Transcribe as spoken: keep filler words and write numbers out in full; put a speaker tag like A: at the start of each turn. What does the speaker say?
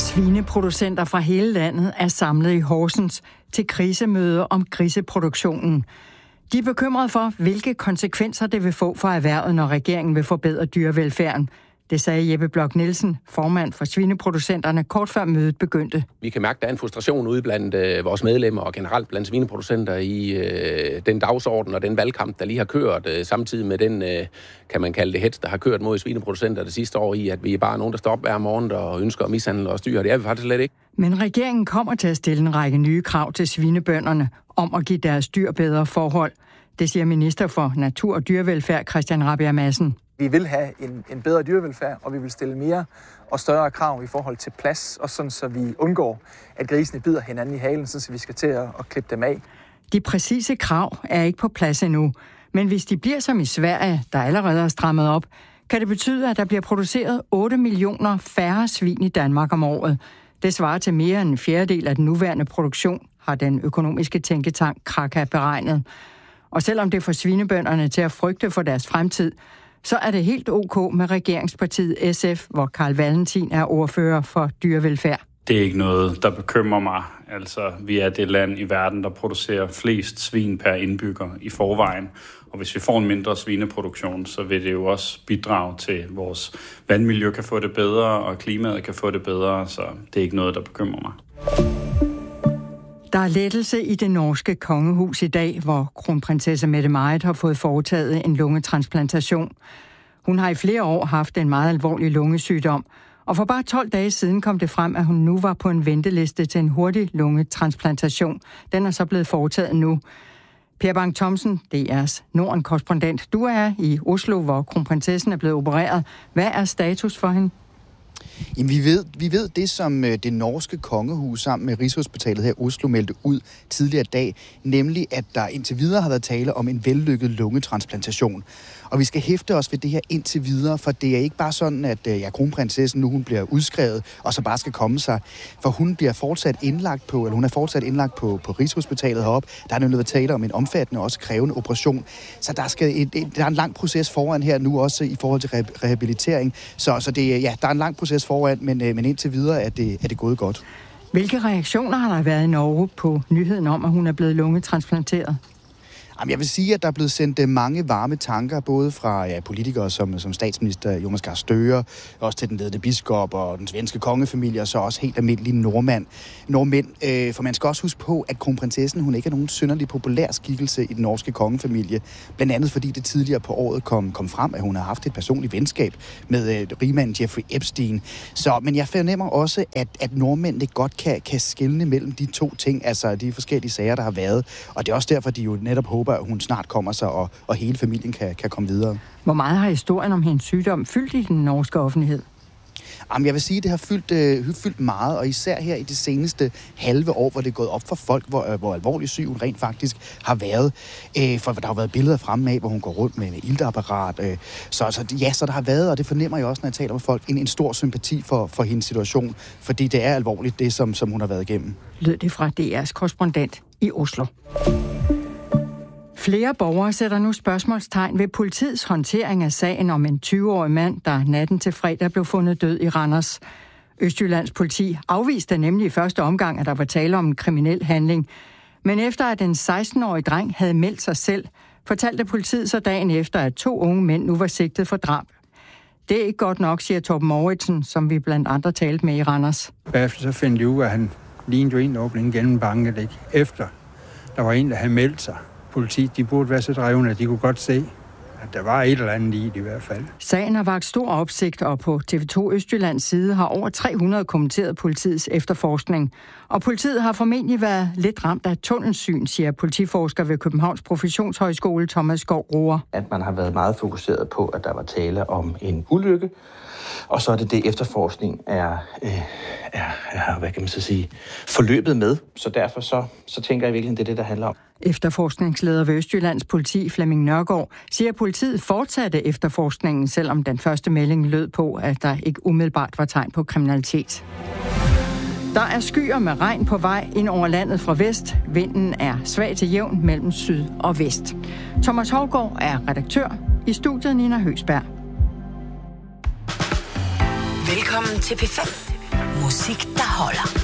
A: Svineproducenter fra hele landet er samlet i Horsens til krisemøde om griseproduktionen. De er bekymrede for, hvilke konsekvenser det vil få for erhvervet, når regeringen vil forbedre dyrevelfærden. Det sagde Jeppe Bloch Nielsen, formand for svineproducenterne, kort før mødet begyndte.
B: Vi kan mærke, at der er en frustration ude blandt øh, vores medlemmer og generelt blandt svineproducenter i øh, den dagsorden og den valgkamp, der lige har kørt, øh, samtidig med den, øh, kan man kalde det hets, der har kørt mod svineproducenter det sidste år i, at vi er bare nogen, der står op hver morgen og ønsker at mishandle og styre. Det er vi faktisk slet ikke.
A: Men regeringen kommer til at stille en række nye krav til svinebønderne om at give deres dyr bedre forhold. Det siger minister for Natur og Dyrevelfærd Christian Rabjerg Madsen.
C: Vi vil have en, en bedre dyrevelfærd, og vi vil stille mere og større krav i forhold til plads, og sådan så vi undgår, at grisene bider hinanden i halen, så vi skal til at, at klippe dem af.
A: De præcise krav er ikke på plads endnu, men hvis de bliver som i Sverige, der allerede er strammet op, kan det betyde, at der bliver produceret otte millioner færre svin i Danmark om året. Det svarer til mere end en fjerdedel af den nuværende produktion, har den økonomiske tænketank Kraka beregnet. Og selvom det får svinebønderne til at frygte for deres fremtid, så er det helt ok med regeringspartiet S F, hvor Carl Valentin er ordfører for dyrevelfærd.
D: Det er ikke noget, der bekymrer mig. Altså, vi er det land i verden, der producerer flest svin per indbygger i forvejen. Og hvis vi får en mindre svineproduktion, så vil det jo også bidrage til, at vores vandmiljø kan få det bedre, og klimaet kan få det bedre. Så det er ikke noget, der bekymrer mig.
A: Der er lettelse i det norske kongehus i dag, hvor kronprinsesse Mette-Marit har fået foretaget en lungetransplantation. Hun har i flere år haft en meget alvorlig lungesygdom, og for bare tolv dage siden kom det frem, at hun nu var på en venteliste til en hurtig lungetransplantation. Den er så blevet foretaget nu. Per Bang Thomsen, D R's Norden-korrespondent. Du er i Oslo, hvor kronprinsessen er blevet opereret. Hvad er status for hende?
E: Jamen, vi ved, vi ved det, som det norske kongehus sammen med Rigshospitalet her i Oslo meldte ud tidligere i dag, nemlig at der indtil videre har været tale om en vellykket lungetransplantation. Og vi skal hæfte os ved det her indtil videre, for det er ikke bare sådan, at ja, kronprinsessen nu hun bliver udskrevet og så bare skal komme sig. For hun bliver fortsat indlagt på, eller hun er fortsat indlagt på, på Rigshospitalet heroppe. Der er nemlig været tale om en omfattende og også krævende operation. Så der, skal et, et, der er en lang proces foran her nu også i forhold til re- rehabilitering. Så, så det, ja, der er en lang proces foran, men, men indtil videre er det, er det gået godt.
A: Hvilke reaktioner har der været i Norge på nyheden om, at hun er blevet lungetransplanteret?
E: Jeg vil sige, at der er blevet sendt mange varme tanker, både fra ja, politikere som, som statsminister Jonas Gahr Støre, også til den ledende biskop og den svenske kongefamilie, og så også helt almindelige nordmænd. nordmænd. Øh, for man skal også huske på, at kronprinsessen hun ikke er nogen synderlig populær skikkelse i den norske kongefamilie. Blandt andet fordi det tidligere på året kom, kom frem, at hun har haft et personligt venskab med øh, rigmanden Jeffrey Epstein. Så, men jeg fornemmer også, at, at nordmændene godt kan, kan skelne mellem de to ting, altså de forskellige sager, der har været. Og det er også derfor, de jo netop håber, at hun snart kommer sig, og, og hele familien kan, kan komme videre.
A: Hvor meget har historien om hendes sygdom fyldt i den norske offentlighed?
E: Jamen, jeg vil sige, at det har fyldt, øh, fyldt meget, og især her i det seneste halve år, hvor det er gået op for folk, hvor, øh, hvor alvorlig syg hun rent faktisk har været. Øh, for der har været billeder fremme af, hvor hun går rundt med en iltapparat. Øh, så, så ja, så der har været, og det fornemmer jeg også, når jeg taler med folk, en, en stor sympati for, for hendes situation, fordi det er alvorligt, det som, som hun har været igennem.
A: Lød det fra D R's korrespondent i Oslo. Flere borgere sætter nu spørgsmålstegn ved politiets håndtering af sagen om en tyve-årig mand, der natten til fredag blev fundet død i Randers. Østjyllands politi afviste nemlig i første omgang, at der var tale om en kriminel handling. Men efter at en seksten-årig dreng havde meldt sig selv, fortalte politiet så dagen efter, at to unge mænd nu var sigtet for drab. Det er ikke godt nok, siger Torben Mouritsen, som vi blandt andre talte med i Randers.
F: Bagefter så fandt de ud af, at han lignede jo en åbning gennem banket, ikke? Efter der var en, der havde meldt sig. Politiet, de burde være så drevne, at de kunne godt se, at der var et eller andet i det i hvert fald.
A: Sagen har vakt stor opsigt, og på T V to Østjyllands side har over tre hundrede kommenteret politiets efterforskning. Og politiet har formentlig været lidt ramt af tunnelsyn, siger politiforsker ved Københavns Professionshøjskole Thomas Skov Roer.
G: At man har været meget fokuseret på, at der var tale om en ulykke, og så er det det efterforskning er, øh, er, er hvad kan man så sige, forløbet med. Så derfor så, så tænker jeg virkelig, det er det, der handler om.
A: Efterforskningsleder ved Østjyllands politi, Flemming Nørgaard, siger, at politiet fortsatte efterforskningen, selvom den første melding lød på, at der ikke umiddelbart var tegn på kriminalitet. Der er skyer med regn på vej ind over landet fra vest. Vinden er svag til jævn mellem syd og vest. Thomas Hovgaard er redaktør. I studiet Nina Høsberg.
H: Velkommen til P fem. Musik, der holder.